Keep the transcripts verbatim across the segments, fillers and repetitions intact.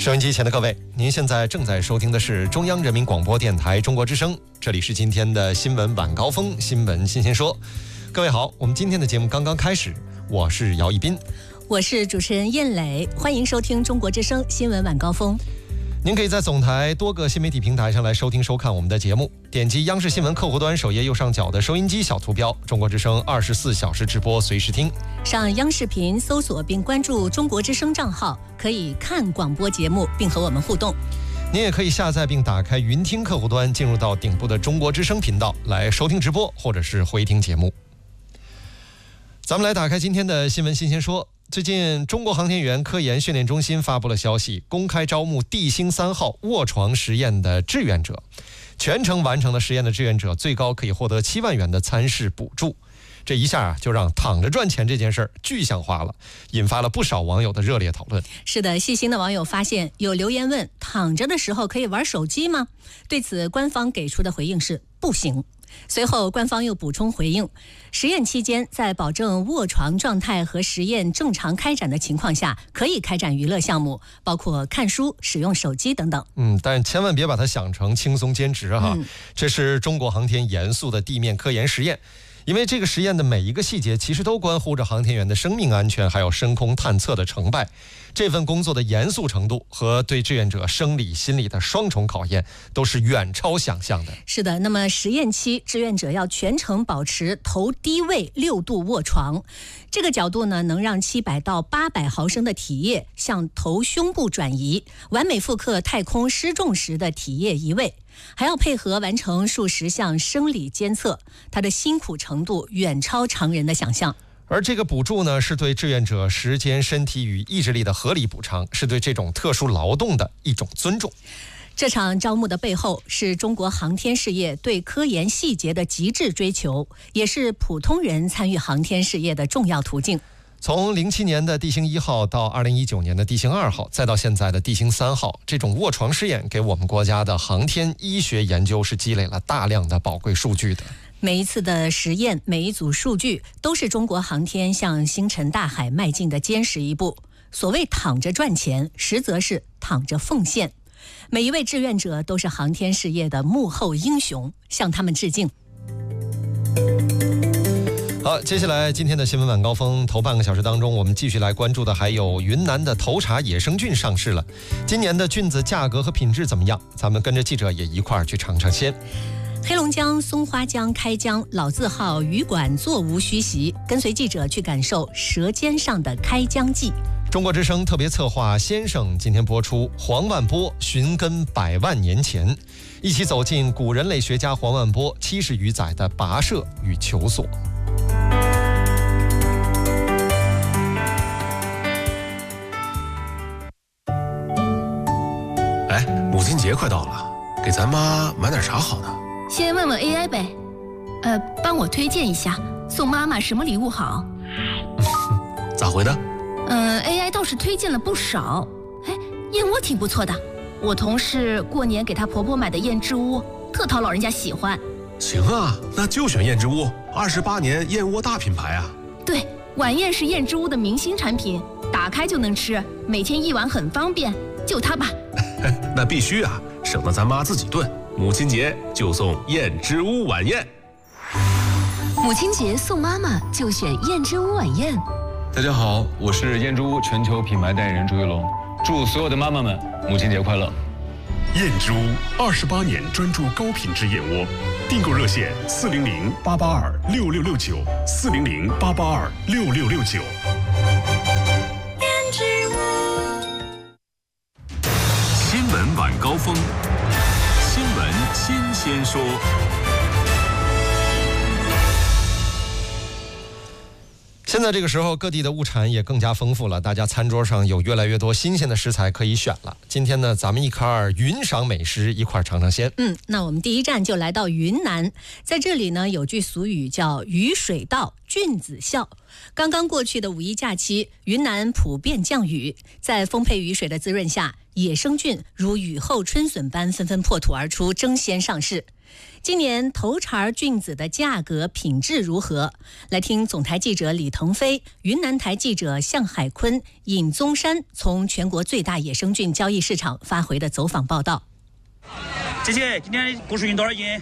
收音机前的各位，您现在正在收听的是中央人民广播电台中国之声，这里是今天的新闻晚高峰，新闻新鲜说。各位好，我们今天的节目刚刚开始，我是姚一斌， 我是主持人燕磊，欢迎收听中国之声新闻晚高峰。 您可以在总台多个新媒体平台上来收听收看我们的节目，点击央视新闻客户端首页右上角的收音机小图标，中国之声二十四小时直播随时听。 上央视频搜索并关注中国之声账号，可以看广播节目并和我们互动。 您也可以下载并打开云听客户端，进入到顶部的中国之声频道来收听直播或者是回听节目。咱们来打开今天的新闻新鲜说。最近，中国航天员科研训练中心发布了消息，公开招募地星三号卧床实验的志愿者，全程完成了实验的志愿者最高可以获得七万元的参试补助。这一下就让躺着赚钱这件事儿具象化了，引发了不少网友的热烈讨论。 是的，细心的网友发现有留言问：躺着的时候可以玩手机吗？对此，官方给出的回应是不行。随后官方又补充回应，实验期间在保证卧床状态和实验正常开展的情况下，可以开展娱乐项目，包括看书、使用手机等等。 嗯，但千万别把它想成轻松兼职哈、嗯、这是中国航天严肃的地面科研实验，因为这个实验的每一个细节其实都关乎着航天员的生命安全，还有深空探测的成败。这份工作的严肃程度和对志愿者生理心理的双重考验都是远超想象的。 是的，那么实验期志愿者要全程保持头低位六度卧床，这个角度呢能让七百到八百毫升的体液向头胸部转移，完美复刻太空失重时的体液移位，还要配合完成数十项生理监测，它的辛苦程度远超常人的想象。 而这个补助呢，是对志愿者时间、身体与意志力的合理补偿，是对这种特殊劳动的一种尊重。 这场招募的背后是中国航天事业对科研细节的极致追求，也是普通人参与航天事业的重要途径。 从零七年的地星一号到二零一九年的地星二号，再到现在的地星三号，这种卧床试验给我们国家的航天医学研究是积累了大量的宝贵数据的。 每一次的实验，每一组数据，都是中国航天向星辰大海迈进的坚实一步。所谓躺着赚钱，实则是躺着奉献。每一位志愿者都是航天事业的幕后英雄，向他们致敬。 好，接下来今天的新闻晚高峰头半个小时当中，我们继续来关注的还有云南的头茶野生菌上市了。今年的菌子价格和品质怎么样？咱们跟着记者也一块儿去尝尝鲜。 黑龙江松花江开江老字号鱼馆座无虚席，跟随记者去感受舌尖上的开江记。 中国之声特别策划先生今天播出黄万波寻根百万年前，一起走进古人类学家黄万波七十余载的跋涉与求索。 哎，母亲节快到了，给咱妈买点啥好呢？ 先问问 A I 呗，呃，帮我推荐一下，送妈妈什么礼物好？ 咋回的？ 嗯、呃、，A I 倒是推荐了不少。哎，燕窝挺不错的，我同事过年给她婆婆买的燕之屋，特讨老人家喜欢。 行啊，那就选燕之屋，二十八年燕窝大品牌啊。 对，晚宴是燕之屋的明星产品，打开就能吃，每天一碗很方便，就它吧。 那必须啊，省得咱妈自己炖。母亲节就送燕之屋晚宴， 母亲节送妈妈就选燕之屋晚宴。 大家好，我是燕之屋全球品牌代言人朱一龙，祝所有的妈妈们母亲节快乐。 燕之屋二十八年专注高品质燕窝，订购热线四零零八八二六六六九四零零八八二六六六九。 燕之屋新闻晚高峰。新闻新鲜说。 现在这个时候，各地的物产也更加丰富了，大家餐桌上有越来越多新鲜的食材可以选了。今天呢，咱们一块儿云赏美食，一块儿尝尝鲜。 嗯，那我们第一站就来到云南，在这里呢，有句俗语叫“雨水到，菌子笑”。刚刚过去的五一假期，云南普遍降雨，在丰沛雨水的滋润下，野生菌如雨后春笋般纷纷破土而出，争先上市。 今年头茬菌子的价格品质如何？来听总台记者李腾飞、云南台记者向海坤、尹宗山从全国最大野生菌交易市场发回的走访报道。 姐姐，今天果树菌多少斤？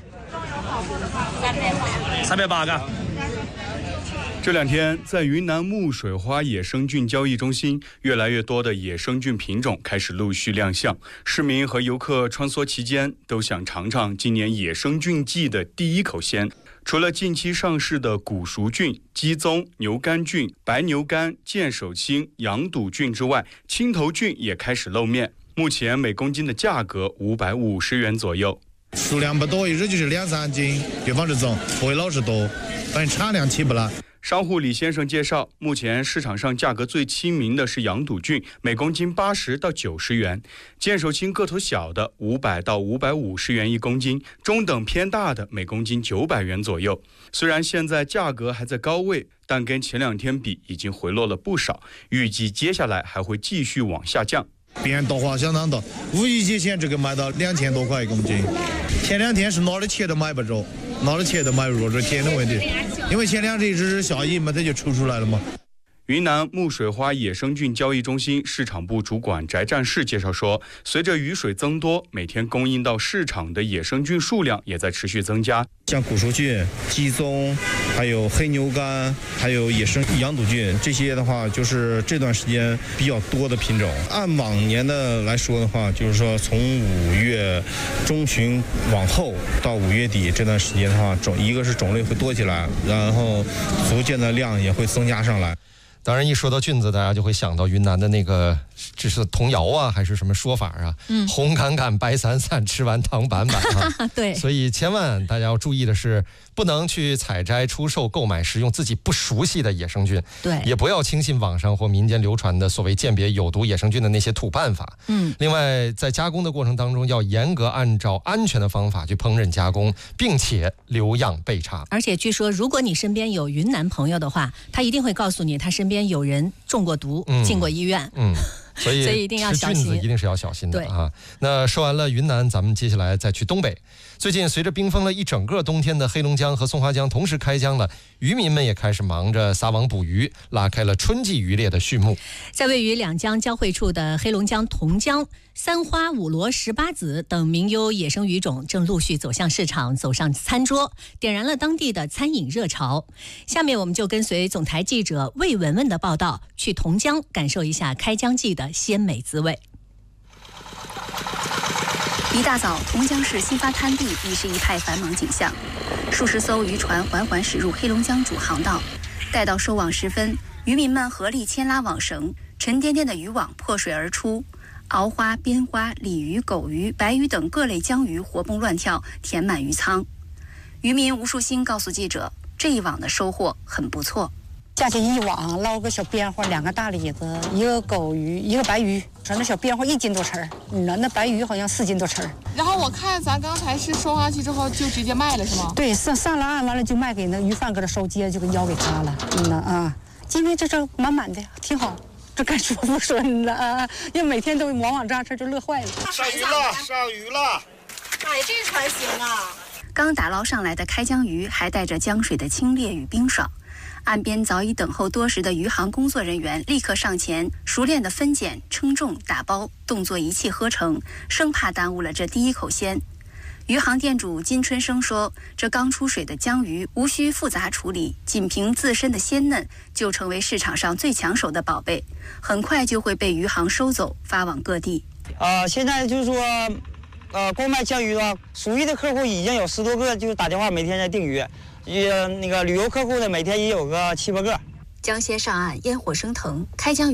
三百八个。 这两天，在云南木水花野生菌交易中心，越来越多的野生菌品种开始陆续亮相。市民和游客穿梭其间，都想尝尝今年野生菌季的第一口鲜。除了近期上市的古熟菌、鸡枞、牛肝菌、白牛肝、剑手青、羊肚菌之外，青头菌也开始露面。目前每公斤的价格五百五十元左右。 数量不多，一直就是两三斤，比方这种不会老是多，反正产量起不来。 商户李先生介绍，目前市场上价格最亲民的是羊肚菌，每公斤八十到九十元；剑手青个头小的五百到五百五十元一公斤，中等偏大的每公斤九百元左右。虽然现在价格还在高位，但跟前两天比已经回落了不少，预计接下来还会继续往下降。 变化相当大，五一节前这个卖到两千多块一公斤，前两天是哪儿的钱都买不着，哪儿的钱都买不着，这钱的问题，因为前两天一直下雨嘛，它就抽出来了嘛。 云南木水花野生菌交易中心市场部主管翟战士介绍说，随着雨水增多，每天供应到市场的野生菌数量也在持续增加。 像古熟菌、鸡枞，还有黑牛肝，还有野生羊肚菌，这些的话就是这段时间比较多的品种。按往年的来说的话，就是说从五月中旬往后到五月底这段时间的话，种一个是种类会多起来，然后逐渐的量也会增加上来。 当然，一说到菌子，大家就会想到云南的那个，这是童谣啊，还是什么说法啊？嗯，红杆杆，白伞伞，吃完糖板板啊。 对， 所以千万大家要注意的是，不能去采摘、出售、购买、食用自己不熟悉的野生菌。 对， 也不要轻信网上或民间流传的所谓鉴别有毒野生菌的那些土办法。 嗯， 另外，在加工的过程当中，要严格按照安全的方法去烹饪加工，并且留样备查。 而且据说，如果你身边有云南朋友的话，他一定会告诉你，他身边有人中过毒，嗯、进过医院。 嗯。所以， 所以一定要小心， 吃菌子一定是要小心的啊。那说完了云南，咱们接下来再去东北。最近随着冰封了一整个冬天的黑龙江和松花江同时开江了，渔民们也开始忙着撒网捕鱼，拉开了春季渔猎的序幕。 在位于两江交汇处的黑龙江同江，三花、五罗、十八子等名优野生鱼种正陆续走向市场，走上餐桌，点燃了当地的餐饮热潮。下面我们就跟随总台记者魏文文的报道，去同江感受一下开江季的鲜美滋味。 一大早，同江市新发滩地已是一派繁忙景象，数十艘渔船缓缓驶入黑龙江主航道。待到收网时分，渔民们合力牵拉网绳，沉甸甸的渔网破水而出，鳌花、边花、鲤鱼、狗鱼、白鱼等各类江鱼活蹦乱跳，填满鱼舱。渔民吴树新告诉记者，这一网的收获很不错。 下去一网捞个小边花，两个大李子，一个狗鱼，一个白鱼。说那小边花一斤多匙儿，嗯呐，那白鱼好像四斤多匙儿。 然后我看咱刚才是收下去之后就直接卖了是吗？ 对，上上了岸完了就卖给那鱼贩，搁这收接就给交给他了。嗯呐啊，今天这这满满的，挺好，这该说不说了啊，因为每天都往往这样事就乐坏了。 上鱼了，上鱼了！ 哎，这船行啊！刚打捞上来的开江鱼还带着江水的清冽与冰爽。岸边早已等候多时的渔行工作人员立刻上前，熟练地分拣、称重、打包，动作一气呵成，生怕耽误了这第一口鲜。渔行店主金春生说，这刚出水的江鱼无需复杂处理，仅凭自身的鲜嫩就成为市场上最抢手的宝贝，很快就会被渔行收走，发往各地。 呃，现在就是说呃，购买江鱼的话，属于的客户已经有十多个，就是打电话每天在订鱼。呃，那个旅游客户的每天也有个七八个。 江鲜上岸，烟火升腾，开江